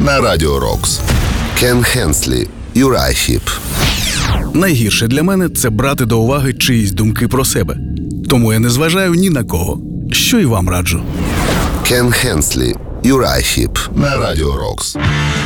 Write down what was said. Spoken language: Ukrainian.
на Радіо Рокс. Кен Хенслі, Юрай Хіп. Найгірше для мене – це брати до уваги чиїсь думки про себе. Тому я не зважаю ні на кого, що і вам раджу. Кен Хенслі, Юрай Хіп на Радіо Рокс.